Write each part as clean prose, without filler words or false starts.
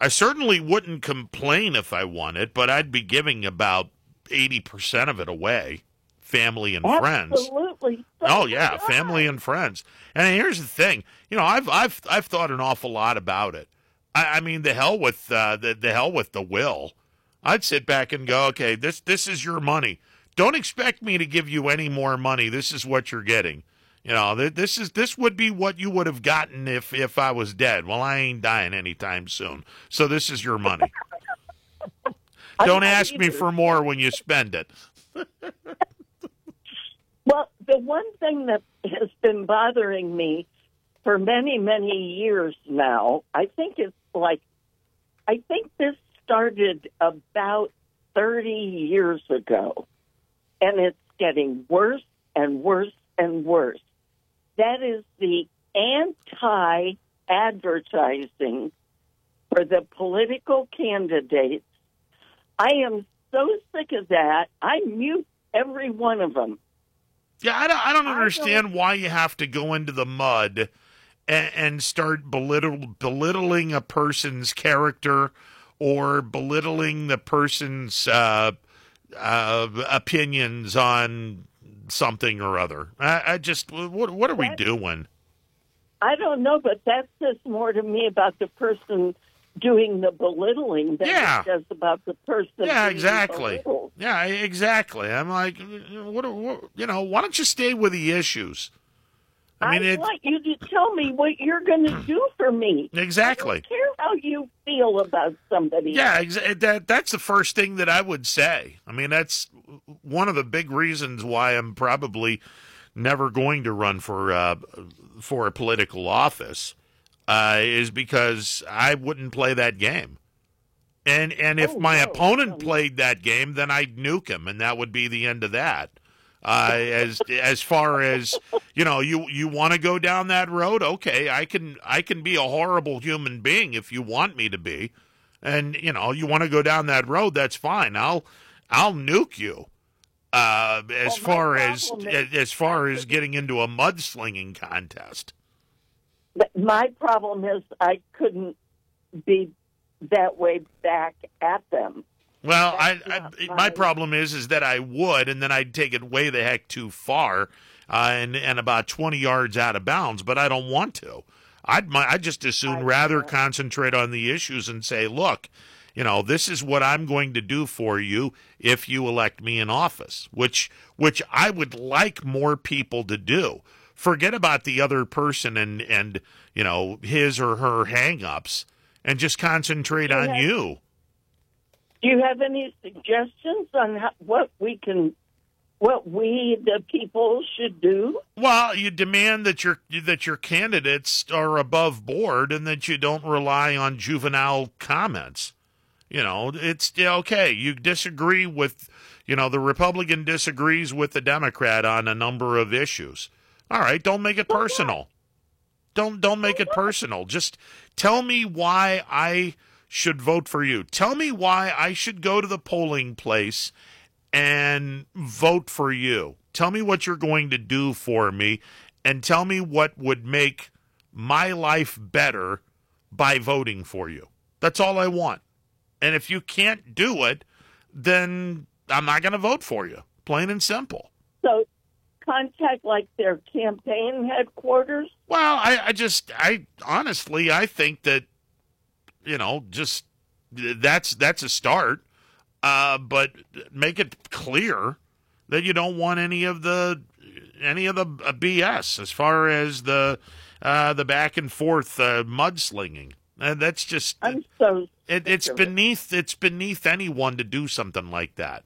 I certainly wouldn't complain if I won it, but I'd be giving about 80% of it away. Family and friends. Absolutely. So Oh would yeah, family I. and friends. And here's the thing, I've thought an awful lot about it. I mean, the hell with the hell with the will. I'd sit back and go, okay, this is your money. Don't expect me to give you any more money. This is what you're getting. This would be what you would have gotten if I was dead. Well, I ain't dying anytime soon. So this is your money. I'm Don't not ask me either. for more when you spend it. Well, the one thing that has been bothering me for many, many years now, I think this started about 30 years ago, and it's getting worse and worse and worse. That is the anti-advertising for the political candidates. I am so sick of that. I mute every one of them. Yeah, I don't I don't. understand why you have to go into the mud and start belittling a person's character or belittling the person's opinions on something or other. I just, what are we That doing? I don't know, but that says more to me about the person doing the belittling than it Yeah, does about the person yeah, being exactly. belittled. Yeah, exactly. I'm like, why don't you stay with the issues? I I mean, it want you to tell me what you're going to do for me. I exactly. don't care how you feel about somebody Yeah, else. that's the first thing that I would say. I mean, that's one of the big reasons why I'm probably never going to run for a political office is because I wouldn't play that game. And if Oh, my no. opponent No. played that game, then I'd nuke him, and that would be the end of that. As far as you want to go down that road, okay, I can be a horrible human being if you want me to be, and you want to go down that road, that's fine. I'll nuke you. As Well, my far as problem is as I far as couldn't. getting into a mudslinging contest. My problem is I couldn't be that way back at them. Well, That's not my my. problem is that I would, and then I'd take it way the heck too far, and about 20 yards out of bounds. But I don't want to. I'd just as soon I rather can't. concentrate on the issues and say, look, this is what I'm going to do for you if you elect me in office, which I would like more people to do. Forget about the other person and his or her hang-ups, and just concentrate Do you on have you. Do you have any suggestions on what we the people should do? Well, you demand that your candidates are above board and that you don't rely on juvenile comments. It's okay. You disagree with, the Republican disagrees with the Democrat on a number of issues. All right, don't make it So what? personal. Don't So make it what? personal. Just tell me why I should vote for you. Tell me why I should go to the polling place and vote for you. Tell me what you're going to do for me and tell me what would make my life better by voting for you. That's all I want. And if you can't do it, then I'm not going to vote for you. Plain and simple. So contact like their campaign headquarters. Well, I honestly, I think that, just that's a start. But make it clear that you don't want any of the BS as far as the back and forth mudslinging. That's just I'm so it, sick it's of it. beneath anyone to do something like that.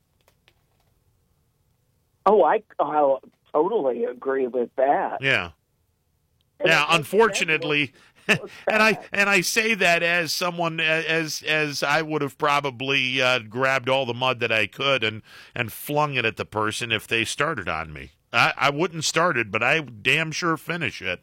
Oh, I totally agree with that. Yeah. And Now, it makes them unfortunately, look and I bad. and I say that as someone as I would have probably grabbed all the mud that I could and flung it at the person if they started on me. I wouldn't start it, but I damn sure finish it.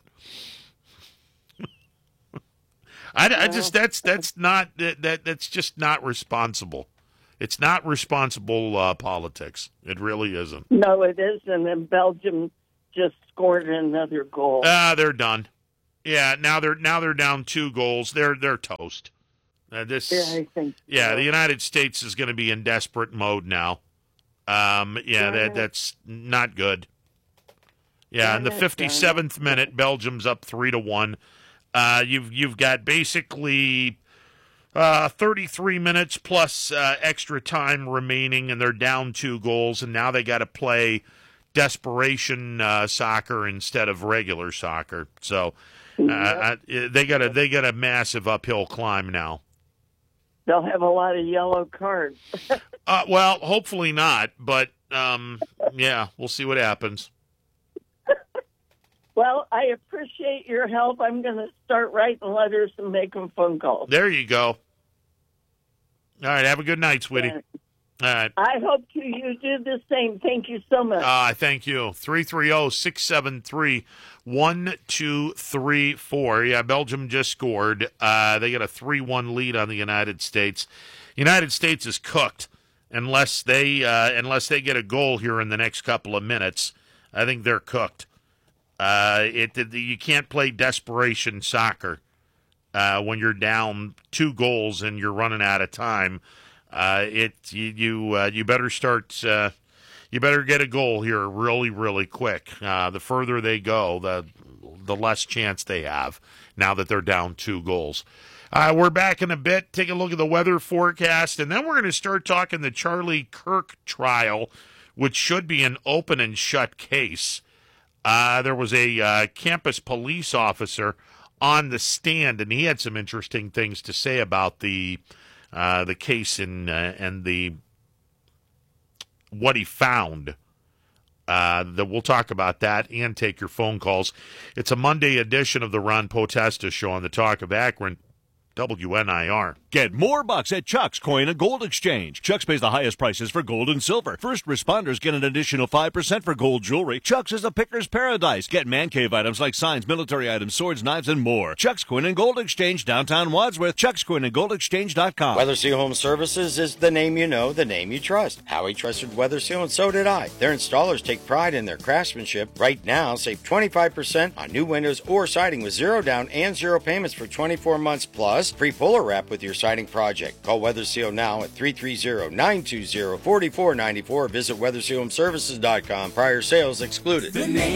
I just Well, that's just not responsible. It's not responsible politics. It really isn't. no, it isn't. And Belgium just scored another goal. They're done. Yeah, now they're down 2 goals. They're toast. Yeah, I think. Yeah, So. the United States is going to be in desperate mode now. That's not good. Yeah, in the 57th minute, Belgium's up 3-1. You've got basically 33 minutes plus extra time remaining, and they're down 2 goals, and now they got to play desperation soccer instead of regular soccer. So they got a massive uphill climb now. They'll have a lot of yellow cards. Well, hopefully not, but yeah, we'll see what happens. Well, I appreciate your help. I'm going to start writing letters and making phone calls. There you go. All right, have a good night, sweetie. All right. I hope you do the same. Thank you so much. Thank you. 330-673-1234. Yeah, Belgium just scored. They got a 3-1 lead on the United States. United States is cooked unless they get a goal here in the next couple of minutes. I think they're cooked. You can't play desperation soccer when you're down 2 goals and you're running out of time. You better start. You better get a goal here really, really quick. The further they go, the less chance they have now that they're down 2 goals. We're back in a bit. Take a look at the weather forecast, and then we're going to start talking the Charlie Kirk trial, which should be an open and shut case. There was a campus police officer on the stand, and he had some interesting things to say about the case and the what he found. That we'll talk about that and take your phone calls. It's a Monday edition of the Ron Potesta Show on the Talk of Akron, WNIR. Get more bucks at Chuck's Coin and Gold Exchange. Chuck's pays the highest prices for gold and silver. First responders get an additional 5% for gold jewelry. Chuck's is a picker's paradise. Get man cave items like signs, military items, swords, knives, and more. Chuck's Coin and Gold Exchange, downtown Wadsworth. Chuck'sCoinandGoldExchange.com. Weather Seal Home Services is the name you know, the name you trust. Howie trusted Weather Seal, and so did I. Their installers take pride in their craftsmanship. Right now, save 25% on new windows or siding with 0 down and 0 payments for 24 months plus free Puller wrap with your siding project. Call Weather Seal now at 330-920-4494. Visit WeatherSealHomeservices.com. Prior sales excluded.